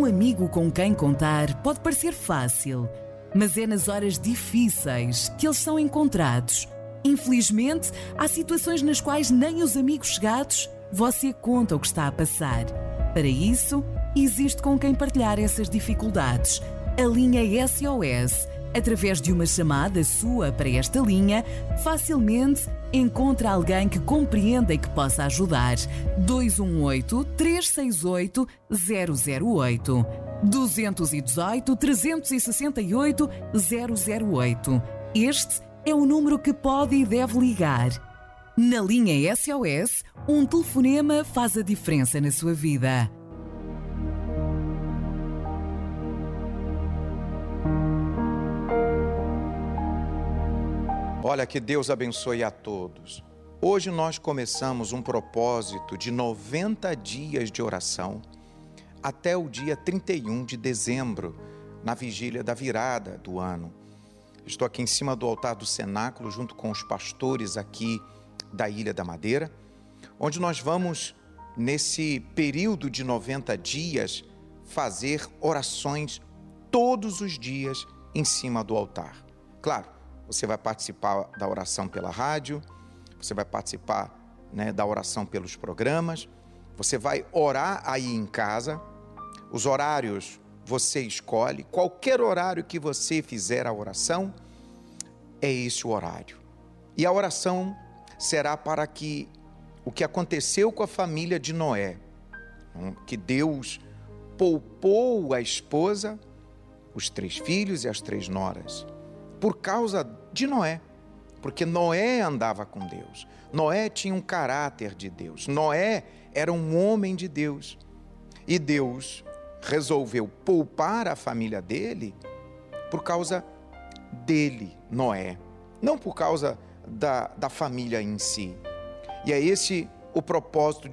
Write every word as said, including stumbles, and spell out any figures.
um amigo com quem contar pode parecer fácil, mas é nas horas difíceis que eles são encontrados. Infelizmente, há situações nas quais nem os amigos chegados você conta o que está a passar. Para isso, existe com quem partilhar essas dificuldades. A linha S O S. Através de uma chamada sua para esta linha, facilmente encontra alguém que compreenda e que possa ajudar. dois um oito, três seis oito, zero zero oito. dois um oito, três seis oito, zero zero oito. Este é o número que pode e deve ligar. Na linha S O S, um telefonema faz a diferença na sua vida. Olha, que Deus abençoe a todos. Hoje nós começamos um propósito de noventa dias de oração até o dia trinta e um de dezembro, na vigília da virada do ano. Estou aqui em cima do altar do cenáculo, junto com os pastores aqui da Ilha da Madeira, onde nós vamos, nesse período de noventa dias, fazer orações todos os dias em cima do altar. Claro, você vai participar da oração pela rádio, você vai participar, né, da oração pelos programas, você vai orar aí em casa. Os horários você escolhe, qualquer horário que você fizer a oração, é esse o horário. E a oração será para que o que aconteceu com a família de Noé, que Deus poupou a esposa, os três filhos e as três noras, por causa de Noé, porque Noé andava com Deus, Noé tinha um caráter de Deus, Noé era um homem de Deus, e Deus resolveu poupar a família dele por causa dele, Noé, não por causa da, da família em si. E é esse o propósito